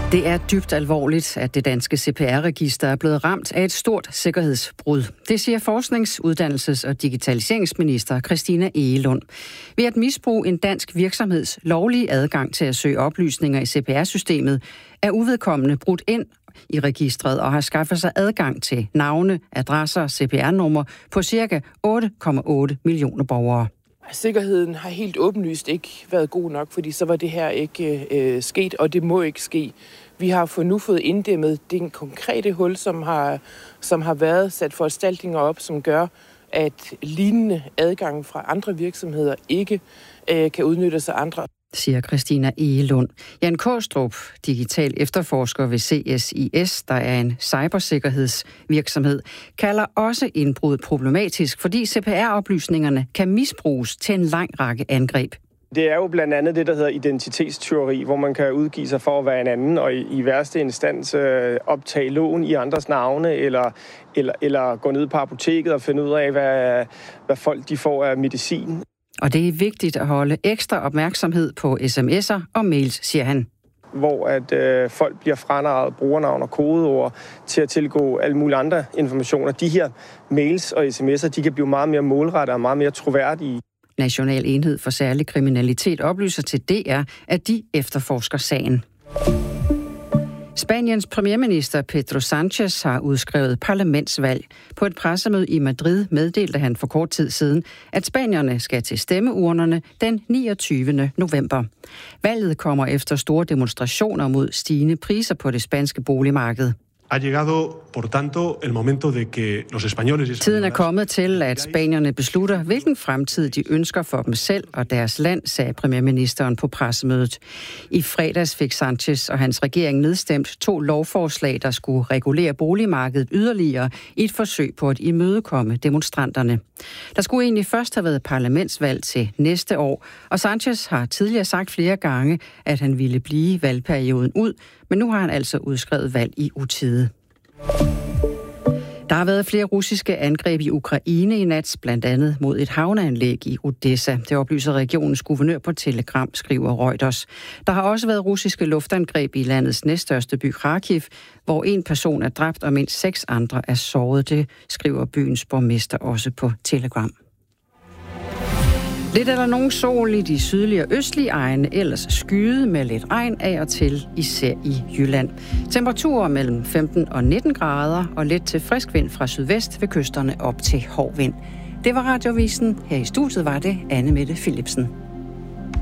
Det er dybt alvorligt, at det danske CPR-register er blevet ramt af et stort sikkerhedsbrud. Det siger forsknings-, uddannelses- og digitaliseringsminister Christina Egelund. Ved at misbruge en dansk virksomheds lovlige adgang til at søge oplysninger i CPR-systemet, er uvedkommende brudt ind i registret og har skaffet sig adgang til navne, adresser og CPR-numre på ca. 8,8 millioner borgere. Sikkerheden har helt åbenlyst ikke været god nok, fordi så var det her ikke sket, og det må ikke ske. Vi har nu fået inddæmmet den konkrete hul, som har været sat foranstaltninger op, som gør, at lignende adgang fra andre virksomheder ikke kan udnyttes af andre. Siger Christina Egelund. Jan Kaastrup, digital efterforsker ved CSIS, der er en cybersikkerhedsvirksomhed, kalder også indbrud problematisk, fordi CPR-oplysningerne kan misbruges til en lang række angreb. Det er jo blandt andet det, der hedder identitetstyveri, hvor man kan udgive sig for at være en anden, og i værste instans optage lån i andres navne, eller gå ned på apoteket og finde ud af, hvad folk de får af medicin. Og det er vigtigt at holde ekstra opmærksomhed på sms'er og mails, siger han. Hvor at folk bliver franarret brugernavn og kodeord til at tilgå alle mulige andre informationer. De her mails og sms'er, de kan blive meget mere målrettede og meget mere troværdige. National Enhed for Særlig Kriminalitet oplyser til DR, at de efterforsker sagen. Spaniens premierminister Pedro Sánchez har udskrevet parlamentsvalg. På et pressemøde i Madrid meddelte han for kort tid siden, at spanierne skal til stemmeurnerne den 29. november. Valget kommer efter store demonstrationer mod stigende priser på det spanske boligmarked. Tiden er kommet til, at spanierne beslutter, hvilken fremtid de ønsker for dem selv og deres land, sagde premierministeren på pressemødet. I fredags fik Sánchez og hans regering nedstemt 2 lovforslag, der skulle regulere boligmarkedet yderligere i et forsøg på at imødekomme demonstranterne. Der skulle egentlig først have været parlamentsvalg til næste år, og Sánchez har tidligere sagt flere gange, at han ville blive valgperioden ud, men nu har han altså udskrevet valg i utide. Der har været flere russiske angreb i Ukraine i nat, blandt andet mod et havneanlæg i Odessa. Det oplyser regionens guvernør på Telegram, skriver Reuters. Der har også været russiske luftangreb i landets næststørste by Kharkiv, hvor 1 person er dræbt og mindst 6 andre er såret. Det skriver byens borgmester også på Telegram. Lidt eller nogen sol i de sydlige og østlige egne, ellers skyde med lidt regn af og til, især i Jylland. Temperaturer mellem 15 og 19 grader og let til frisk vind fra sydvest ved kysterne op til hård vind. Det var Radiovisen. Her i studiet var det Anne Mette Philipsen.